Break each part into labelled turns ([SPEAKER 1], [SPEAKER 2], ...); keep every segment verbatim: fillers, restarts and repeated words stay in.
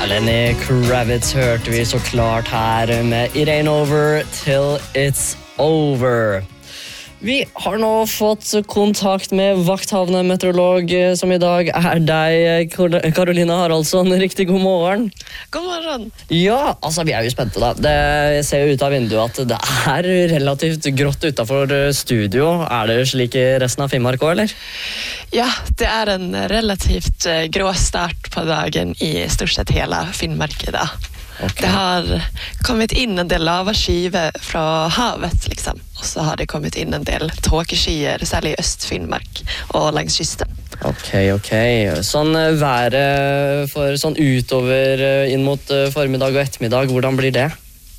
[SPEAKER 1] Lenny Kravitz hørte vi så klart her med It Ain't Over Till It's Over. Vi har nå fått kontakt med vakthavende meteorolog som i dag er deg, Karolina Haraldsson. Riktig god morgen.
[SPEAKER 2] God morgen.
[SPEAKER 1] Ja, altså vi er jo spente da. Det ser jo ut av vinduet at det er relativt grått utenfor studio. Er det slik i resten av Finnmark også, eller?
[SPEAKER 2] Ja, det er en relativt grå start på dagen i stort sett hele Finnmark i dag. Okay. Det har kommit in en del lavaskiver fra havet liksom. Och så har det kommit in en del tåkeskyer, særlig i Øst-Finnmark og langs kysten.
[SPEAKER 1] Ok, ok. Sånn været for sånn utover inn mot formiddag og ettermiddag, hvordan blir det?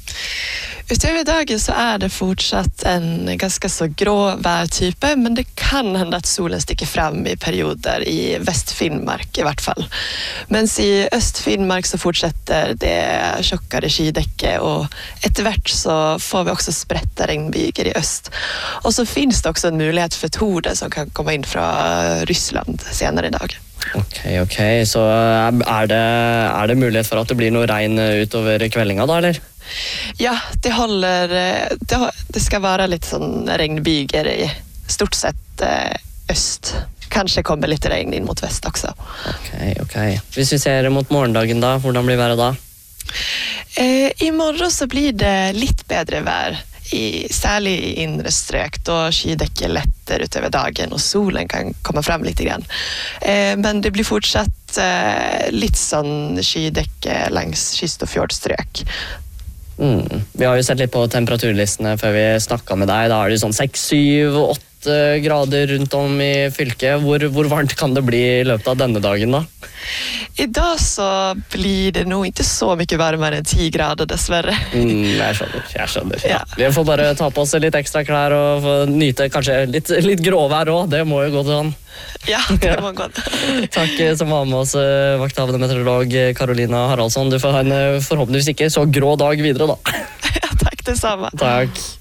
[SPEAKER 2] Utöver dagen så är det fortsatt en ganska så grå värtype, men det kan hända att solen sticker fram i perioder i Väst-Finnmark i vart fall. Men i Øst-Finnmark så fortsätter det tjockare skydäcke och etterhvert så får vi också sprätta regnbyger i öst. Och så finns det också en möjlighet för torder som kan komma in från Ryssland senare idag.
[SPEAKER 1] Ok, ok. Så er det, er det mulighet for at det blir noe regn utover kveldinga da, eller?
[SPEAKER 2] Ja, det håller det, det ska vara lite sån regnbyger i stort sett eh, öst. Kanske kommer lite regn in mot väst också.
[SPEAKER 1] Okej, okej. Hvis vi ser mot morgondagen da, hvordan blir været da?
[SPEAKER 2] Eh, I morgon så blir det lite bättre vær. I, særlig i inre strøk, da skydekket letter utover dagen og solen kan komme frem litt grann. Eh, men det blir fortsatt eh, litt sånn skydekke langs kyst- og fjordstrøk.
[SPEAKER 1] Mm. Vi har jo sett litt på temperaturlistene før vi snakket med deg. Da er det sånn seks, syv, åtte grader rundt om i fylket. Hvor, hvor varmt kan det bli i løpet av denne dagen da?
[SPEAKER 2] Idag så blir det nog inte så mycket varmare än tio grader dessvärre.
[SPEAKER 1] Mm, jeg skjønner, jeg skjønner. Ja.
[SPEAKER 2] Ja.
[SPEAKER 1] Vi får bare ta på oss litt ekstra klær og få nyte kanskje litt, litt gråvær også. Det må jo gå til sånn.
[SPEAKER 2] Ja, det må gå.
[SPEAKER 1] Takk som var med oss, vakthavende meteorolog Karolina Haraldsson. Du får ha en forhåpentligvis ikke så grå dag videre da.
[SPEAKER 2] Ja, takk det samme.
[SPEAKER 1] Takk.